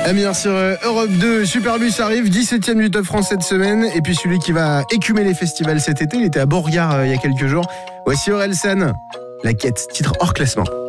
Amir sur Europe 2, Superbus arrive, 17e du Top France cette semaine. Et puis celui qui va écumer les festivals cet été, il était à Beauregard il y a quelques jours. Voici Orelsan, La Quête, titre hors classement.